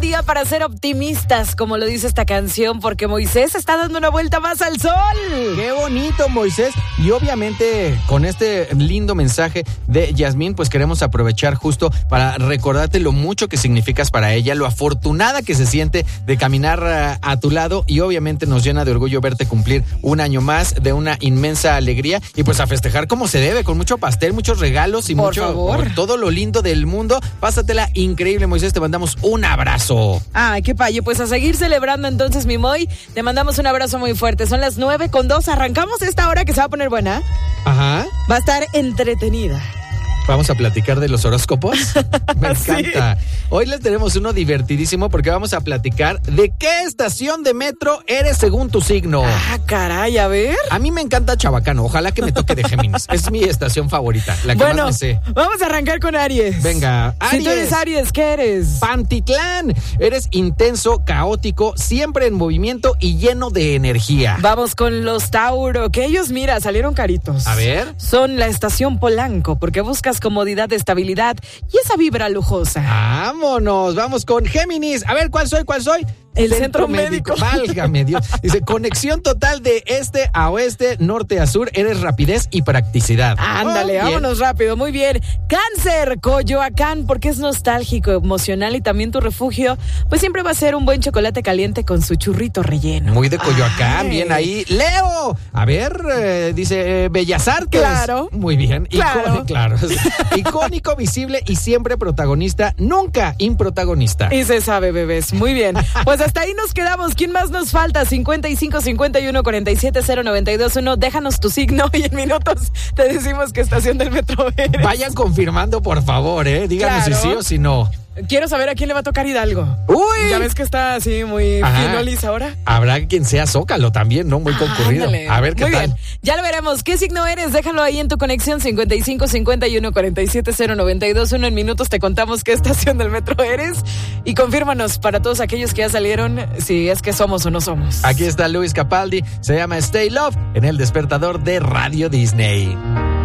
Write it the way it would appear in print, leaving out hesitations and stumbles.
día para ser optimistas, como lo dice esta canción, porque Moisés está dando una vuelta más al sol. ¡Qué bonito, Moisés! Y obviamente con este lindo mensaje de Yasmín, pues queremos aprovechar justo para recordarte lo mucho que significas para ella, lo afortunada que se siente de caminar a tu lado, y obviamente nos llena de orgullo verte cumplir un año más, de una inmensa alegría, y pues a festejar como se debe, con mucho pastel, muchos regalos y por todo lo lindo del mundo. Pásatela increíble, Moisés, te mandamos un abrazo. Ay, qué payo, pues a seguir celebrando entonces, mi Moy, te mandamos un abrazo muy fuerte. Son las 9:02, arrancamos esta hora que se va a poner buena. Ajá. Va a estar entretenida. ¿Vamos a platicar de los horóscopos? Me encanta. Sí. Hoy les tenemos uno divertidísimo porque vamos a platicar de qué estación de metro eres según tu signo. Ah, caray, a ver. A mí me encanta Chabacano, ojalá que me toque de Géminis. Es mi estación favorita, la que más me sé. Vamos a arrancar con Aries. Venga, Aries. Si tú eres Aries, ¿qué eres? Pantitlán. Eres intenso, caótico, siempre en movimiento y lleno de energía. Vamos con los Tauro, que ellos, mira, salieron caritos. A ver. Son la estación Polanco, porque buscas comodidad, estabilidad y esa vibra lujosa. Vámonos, vamos con Géminis. A ver, ¿cuál soy? El centro médico. Válgame Dios. Dice, conexión total de este a oeste, norte a sur. Eres rapidez y practicidad. Ándale, vámonos rápido. Muy bien. Cáncer, Coyoacán, porque es nostálgico, emocional y también tu refugio. Pues siempre va a ser un buen chocolate caliente con su churrito relleno. Muy de Coyoacán, bien ahí. Leo, a ver, dice Bellas Artes. Claro. Muy bien. Claro. Claro. Icónico, visible y siempre protagonista, nunca improtagonista. Y se sabe, bebés. Muy bien. Pues hasta ahí nos quedamos. ¿Quién más nos falta? 55 51 47 092 1. Déjanos tu signo y en minutos te decimos qué estación del metro eres. Vayan confirmando, por favor, díganos claro. si sí o si no. Quiero saber a quién le va a tocar Hidalgo. ¡Uy! Ya ves que está así muy finolis ahora. Habrá quien sea Zócalo también, ¿no? Muy concurrido. Ándale. A ver qué muy tal. Bien. Ya lo veremos. ¿Qué signo eres? Déjalo ahí en tu conexión 55 51 47 092 1. En minutos te contamos qué estación del metro eres. Y confírmanos para todos aquellos que ya salieron si es que somos o no somos. Aquí está Luis Capaldi. Se llama Stay Love en el despertador de Radio Disney.